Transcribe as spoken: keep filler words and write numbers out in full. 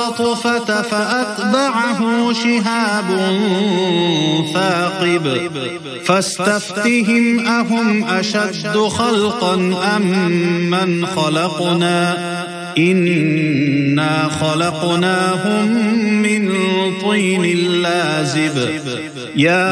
الخطفة فأتبعه شهاب ثاقب فاستفتهم أهم أشد خلقا أم من خلقنا إنا خلقناهم من طين لازب. يا